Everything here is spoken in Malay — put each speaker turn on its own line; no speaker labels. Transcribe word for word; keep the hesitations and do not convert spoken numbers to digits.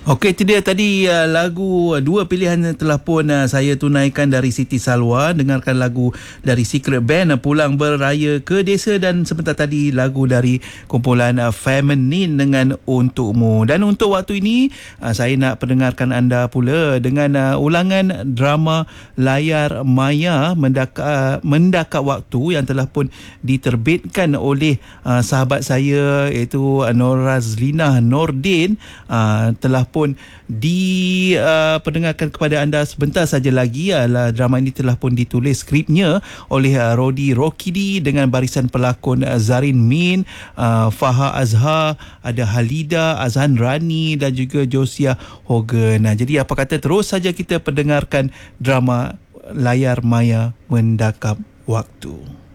Okey, itu dia tadi uh, lagu uh, dua pilihan yang telah pun uh, saya tunaikan dari Siti Salwa. Dengarkan lagu dari Secret Band uh, Pulang Beraya ke Desa, dan sebentar tadi lagu dari kumpulan uh, Feminine dengan Untukmu. Dan untuk waktu ini uh, saya nak pendengarkan anda pula dengan uh, ulangan drama layar maya Mendaka, uh, Mendakap Waktu yang telah pun diterbitkan oleh uh, sahabat saya iaitu uh, Norazlina Nordin. Uh, telah pun diperdengarkan uh, kepada anda sebentar saja lagi. Uh, drama ini telah pun ditulis skripnya oleh uh, Rodi Rokidi dengan barisan pelakon uh, Zarin Min, uh, Faha Azhar, ada Halida Azhan Rani dan juga Josia Hogan. Nah, jadi apa kata terus saja kita pendengarkan drama layar maya Mendakap Waktu.